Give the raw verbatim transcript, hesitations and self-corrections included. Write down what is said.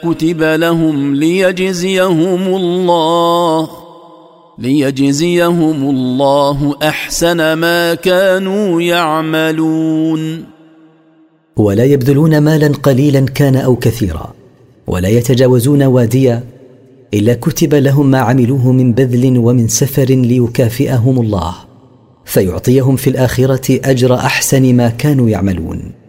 كتب لهم ليجزيهم الله ليجزيهم الله أحسن ما كانوا يعملون. ولا يبذلون مالا قليلا كان أو كثيرا، ولا يتجاوزون واديا، إلا كتب لهم ما عملوه من بذل ومن سفر ليكافئهم الله، فيعطيهم في الآخرة أجر أحسن ما كانوا يعملون.